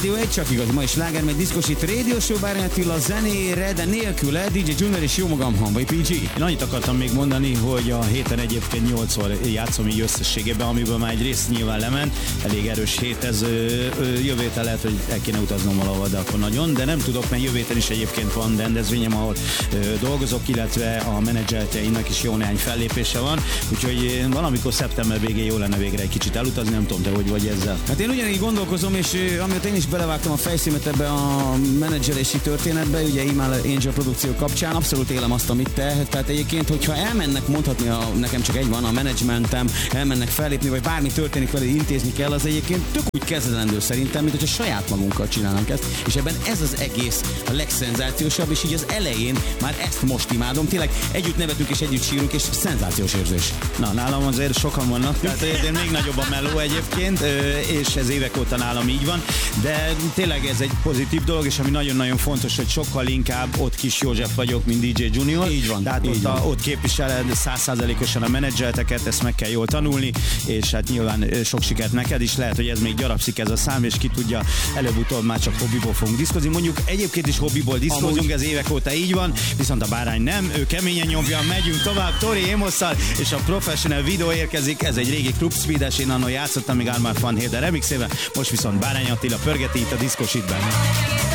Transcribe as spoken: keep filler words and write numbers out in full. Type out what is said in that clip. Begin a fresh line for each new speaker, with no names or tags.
Rádió egy, csak igaz, ma is sláger, mert diszkosít Radio Show, Bárány Attila zenére, de nélküle dé dzsé Junior és jó magam, Hanvai pé gé.
Én annyit akartam még mondani, hogy a héten egyébként nyolcszor játszom így összességében, amiből már egy rész nyilván lement. Elég erős hét ez. Jövő héten lehet, hogy el kéne utaznom valahol, de akkor nagyon, de nem tudok, mert jövő héten is egyébként van rendezvényem, ahol dolgozok, illetve a menedzseltjeinek is jó néhány fellépése van, úgyhogy valamikor szeptember végén jó lenne végre egy kicsit elutazni, nem tudom, te hogy vagy ezzel.
Hát én ugyanígy gondolkozom, és amiatt én is belevágtam a fejszímet ebbe a menedzselési történetbe, ugye Imál Angel produkció kapcsán, abszolút élem azt, amit te. Tehát egyébként, hogyha elmennek, mondhatni, a, nekem csak egy van, a menedzsmentem, elmennek fellépni, vagy bármi történik vele, intézni kell, az egyébként tök úgy kezelendő szerintem, mint hogyha saját magunkkal csinálnánk ezt, és ebben ez az egész a legszenzációsabb, és így az elején már ezt most imádom, tényleg együtt nevetünk és együtt sírunk, és szenzációs érzés.
Na, nálam azért sokan vannak, tehát én még nagyobb a meló egyébként, és ez évek óta nálam így van, de tényleg ez egy pozitív dolog, és ami nagyon-nagyon fontos, hogy sokkal inkább ott Kis József vagyok, mint dé dzsé Junior.
Így van.
Tehát
így
ott,
van.
A, ott képviseled száz százalékosan a menedzselteket, ezt meg kell jól tanulni, és hát nyilván sok sikert neked is, lehet, hogy ez még gyarapszik ez a szám, és ki tudja, előbb-utóbb már csak hobbiból fogunk diszkozni. Mondjuk egyébként is hobbiból diszkozunk, Amúgy... ez évek óta így van, viszont a Bárány nem, ő keményen nyomja, megyünk tovább, Tori Amosszal, és a Professional videó érkezik, ez egy régi Club Speed-es, én anno játszottam még Armand Van Helden remixével, most viszont Bárány Attila pörgeti itt a diszkosítben.